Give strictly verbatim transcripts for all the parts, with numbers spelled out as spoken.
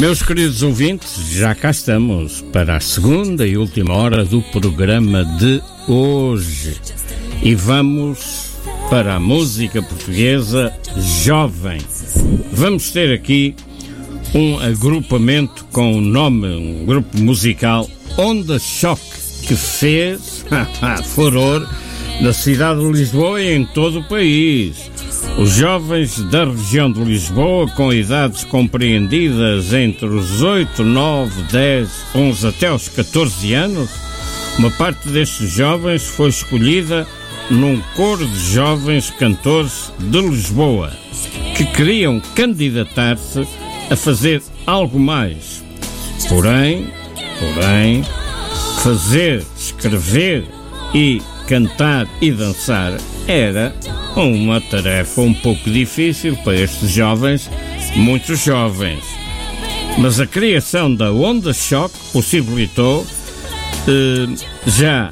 Meus queridos ouvintes, já cá estamos para a segunda e última hora do programa de hoje. E vamos para a música portuguesa jovem. Vamos ter aqui um agrupamento com o nome, um grupo musical, Onda Choque, que fez furor na cidade de Lisboa e em todo o país. Os jovens da região de Lisboa, com idades compreendidas entre os oito, nove, dez, onze até os catorze anos, uma parte destes jovens foi escolhida num coro de jovens cantores de Lisboa, que queriam candidatar-se a fazer algo mais. Porém, porém, fazer, escrever e cantar e dançar era uma tarefa um pouco difícil para estes jovens, muito jovens. Mas a criação da Onda Choque possibilitou eh, já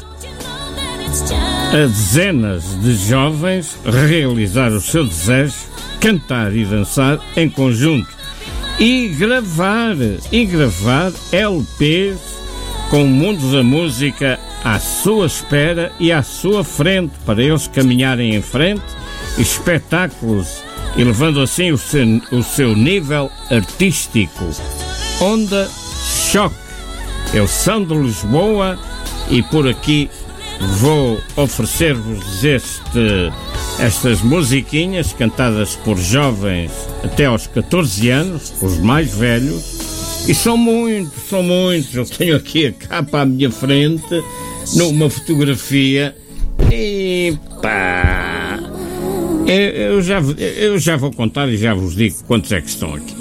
a dezenas de jovens realizar o seu desejo, cantar e dançar em conjunto e gravar, e gravar L Ps com o mundo da música à sua espera e à sua frente, para eles caminharem em frente, espetáculos, e levando assim o seu, o seu nível artístico. Onda Choque, eles são de Lisboa e por aqui vou oferecer-vos este, estas musiquinhas cantadas por jovens até aos catorze anos, os mais velhos, e são muitos, são muitos. Eu tenho aqui a capa à minha frente, numa fotografia, e pá, eu, eu, já, eu já vou contar e já vos digo quantos é que estão aqui.